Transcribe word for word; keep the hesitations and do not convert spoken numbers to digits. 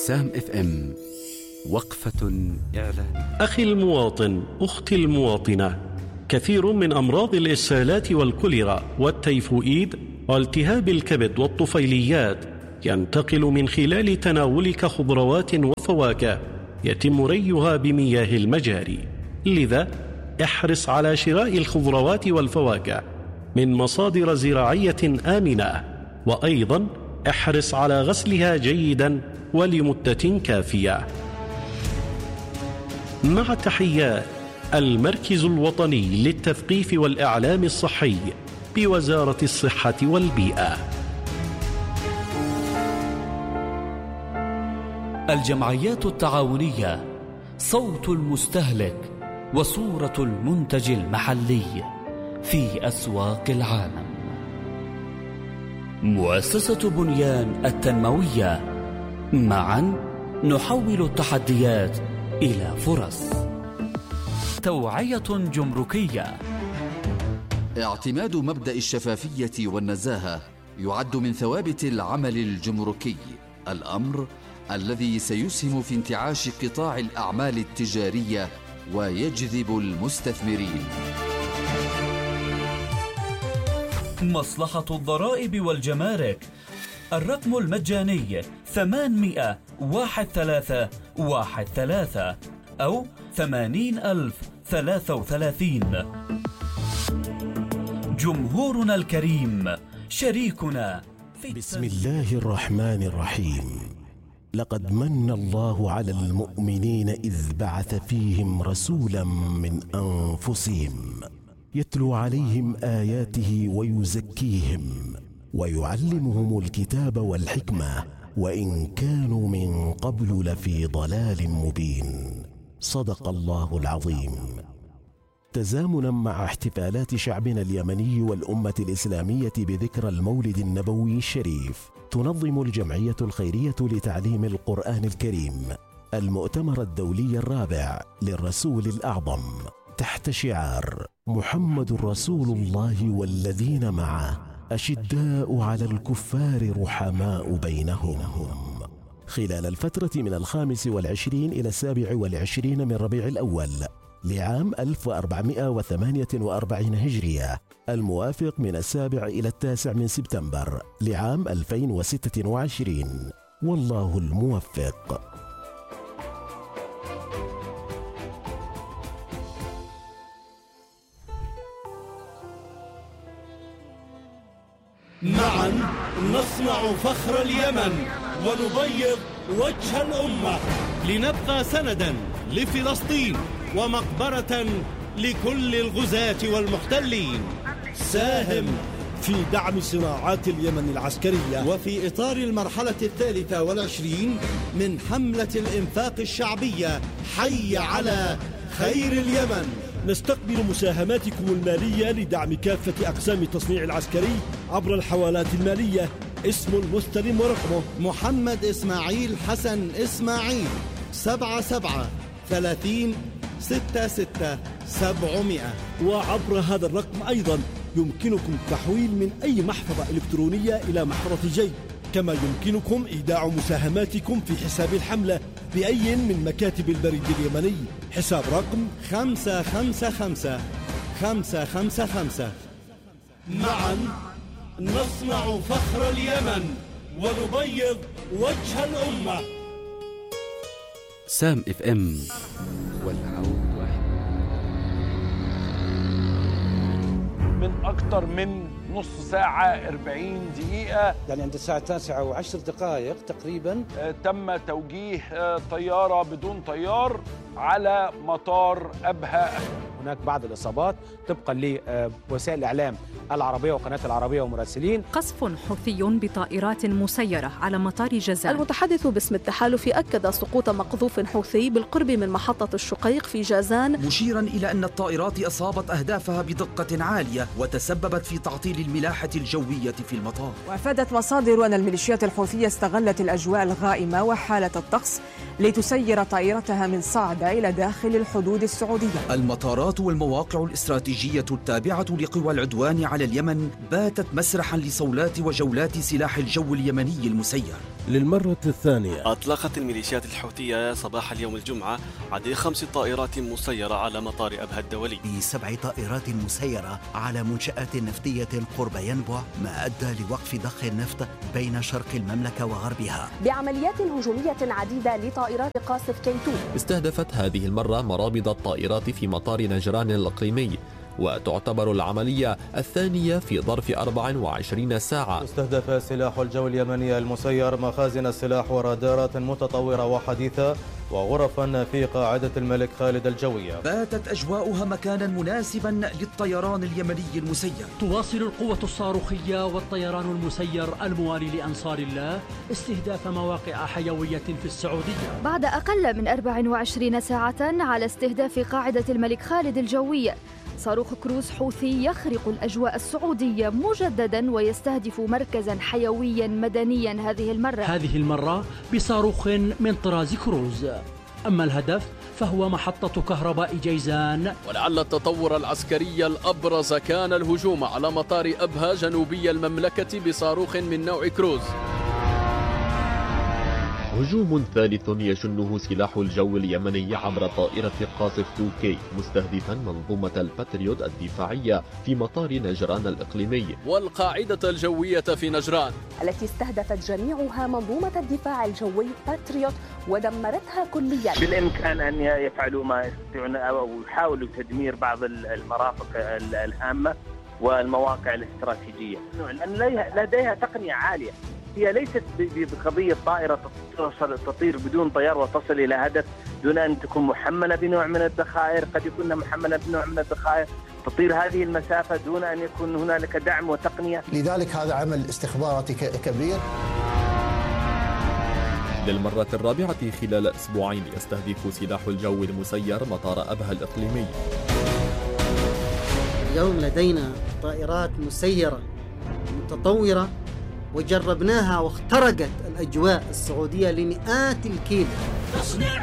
سام اف ام وقفة إعلانية. أخي المواطن، أختي المواطنة، كثير من أمراض الإسهالات والكوليرا والتيفوئيد والتهاب الكبد والطفيليات ينتقل من خلال تناولك خضروات وفواكه يتم ريها بمياه المجاري. لذا احرص على شراء الخضروات والفواكه من مصادر زراعية آمنة، وأيضا احرص على غسلها جيدا ولمدة كافية. مع تحيات المركز الوطني للتثقيف والإعلام الصحي بوزارة الصحة والبيئة. الجمعيات التعاونية، صوت المستهلك وصورة المنتج المحلي في أسواق العالم. مؤسسة بنيان التنموية، معا نحول التحديات إلى فرص. توعية جمركية. اعتماد مبدأ الشفافية والنزاهة يعد من ثوابت العمل الجمركي، الأمر الذي سيسهم في انتعاش قطاع الأعمال التجارية ويجذب المستثمرين. مصلحة الضرائب والجمارك، الرقم المجاني ثمانمائة واحد ثلاثة واحد ثلاثة أو ثمانين ألف ثلاثة وثلاثين. جمهورنا الكريم، شريكنا في بسم الله الرحمن الرحيم. لقد من الله على المؤمنين إذ بعث فيهم رسولا من أنفسهم يتلو عليهم آياته ويزكيهم ويعلمهم الكتاب والحكمة وإن كانوا من قبل لفي ضلال مبين. صدق الله العظيم. تزامنا مع احتفالات شعبنا اليمني والأمة الإسلامية بذكرى المولد النبوي الشريف، تنظم الجمعية الخيرية لتعليم القرآن الكريم المؤتمر الدولي الرابع للرسول الأعظم تحت شعار محمد رسول الله والذين معه أشداء على الكفار رحماء بينهم، خلال الفترة من الخامس والعشرين إلى السابع والعشرين من ربيع الأول لعام ألف وأربعمائة وثمانية وأربعين هجرية، الموافق من السابع إلى التاسع من سبتمبر لعام ألفين وستة وعشرين، والله الموفق. معا نصنع فخر اليمن ونبيض وجه الأمة، لنبقى سندا لفلسطين ومقبرة لكل الغزاة والمحتلين. ساهم في دعم صناعات اليمن العسكرية، وفي إطار المرحلة الثالثة والعشرين من حملة الإنفاق الشعبية حي على خير اليمن، نستقبل مساهماتكم المالية لدعم كافة أقسام التصنيع العسكري عبر الحوالات المالية. اسم المستلم ورقمه محمد إسماعيل حسن إسماعيل، سبعة سبعة ثلاثين ستة ستة سبعمائة. وعبر هذا الرقم أيضا يمكنكم التحويل من أي محفظة إلكترونية إلى محفظة جي، كما يمكنكم إيداع مساهماتكم في حساب الحملة بأي من مكاتب البريد اليمني. حساب رقم خمسة خمسة خمسة خمسة خمسة خمسة. معا نصنع فخر اليمن ونبيض وجه الأمة. سام اف ام والعود واحد. من أكثر من نص ساعة أربعين دقيقة، يعني عند الساعة التاسعة وعشر دقائق تقريبا، تم توجيه طيارة بدون طيار على مطار أبها. هناك بعض الإصابات طبقا لوسائل الإعلام العربية وقناة العربية ومراسلين. قصف حوثي بطائرات مسيرة على مطار جازان. المتحدث باسم التحالف أكد سقوط مقذوف حوثي بالقرب من محطة الشقيق في جازان، مشيرا إلى أن الطائرات أصابت أهدافها بدقة عالية وتسببت في تعطيل الملاحة الجوية في المطار. وأفادت مصادر أن الميليشيات الحوثية استغلت الأجواء الغائمة وحالة الطقس لتسير طائرتها من صعدة إلى داخل الحدود السعودية. المطارات والمواقع الاستراتيجية التابعة لقوى العدوان على اليمن باتت مسرحا لصولات وجولات سلاح الجو اليمني المسير. للمرة الثانية. أطلقت الميليشيات الحوثية صباح اليوم الجمعة عدد خمس طائرات مسيرة على مطار أبها الدولي بسبع طائرات مسيرة على منشآت نفطية قرب ينبع، ما أدى لوقف ضخ النفط بين شرق المملكة وغربها. بعمليات هجومية عديدة لطائرات قاصف كي اثنين استهدفت هذه المرة مرابط الطائرات في مطار نجران الإقليمي، وتعتبر العملية الثانية في ظرف أربع وعشرين ساعة. استهدف السلاح الجوي اليمني المسير مخازن السلاح ورادارات متطورة وحديثة وغرفا في قاعدة الملك خالد الجوية. باتت أجواؤها مكانا مناسبا للطيران اليمني المسير. تواصل القوة الصاروخية والطيران المسير الموالي لأنصار الله استهداف مواقع حيوية في السعودية بعد أقل من أربع وعشرين ساعة على استهداف قاعدة الملك خالد الجوية. صاروخ كروز حوثي يخرق الأجواء السعودية مجددا ويستهدف مركزا حيويا مدنيا هذه المرة هذه المرة بصاروخ من طراز كروز. أما الهدف فهو محطة كهرباء جيزان. ولعل التطور العسكري الأبرز كان الهجوم على مطار أبها جنوبي المملكة بصاروخ من نوع كروز. هجوم ثالث يشنه سلاح الجو اليمني عبر طائرة قاصف تو كي مستهدفا منظومة الباتريوت الدفاعية في مطار نجران الإقليمي والقاعدة الجوية في نجران التي استهدفت جميعها منظومة الدفاع الجوي باتريوت ودمرتها كليا. بالإمكان أن يفعلوا ما يستطيعون أو يحاولوا تدمير بعض المرافق الهامة والمواقع الاستراتيجية، لأن لديها تقنية عالية. هي ليست بقضية طائرة تطير بدون طيار وتصل إلى هدف دون أن تكون محملة بنوع من الذخائر، قد يكون محملة بنوع من الذخائر تطير هذه المسافة دون أن يكون هنالك دعم وتقنية. لذلك هذا عمل استخباراتي كبير. للمرة الرابعة خلال أسبوعين يستهدف سلاح الجو المسير مطار أبها الإقليمي. اليوم لدينا طائرات مسيرة متطورة وجربناها واخترقت الأجواء السعودية لمئات الكيلو.